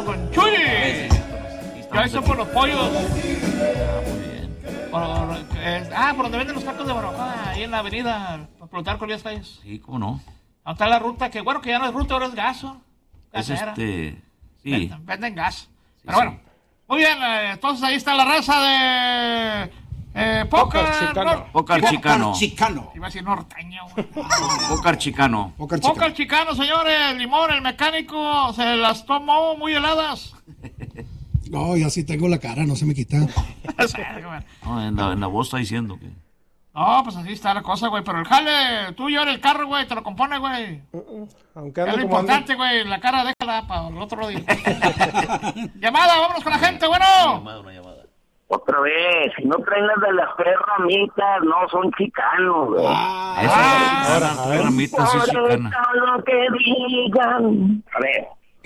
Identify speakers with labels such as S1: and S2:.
S1: con Chuy. Ya hizo por los pollos.
S2: Muy bien.
S1: Por donde venden los tacos de barbacoa, ahí en la avenida, por preguntar cuál está ahí.
S2: Sí, cómo no.
S1: ¿Dónde está la ruta? Que bueno, que ya no es ruta, ahora es gaso.
S2: Es sí.
S1: Venden gas.
S2: Sí,
S1: Pero bueno, muy bien, entonces ahí está la raza de Pócar Chicano.
S2: Pócar Chicano.
S1: Iba a decir norteño.
S2: Pócar Chicano.
S1: Pócar Chicano, señores. Limón, el mecánico, se las tomó muy heladas.
S3: No, ya sí tengo la cara, no se me quita.
S2: No, en la voz está diciendo que...
S1: No, pues así está la cosa, güey. Pero el jale, tú llevas el carro, güey, te lo compone, güey.
S4: Aunque
S1: Es lo importante, güey. La cara déjala para el otro día. Llamada, vámonos con la gente, bueno.
S2: Una llamada.
S5: Otra vez, si no traen las de las perramitas, no son chicanos, güey.
S2: Esa ramitas es chicana.
S5: Lo que digan. A ver,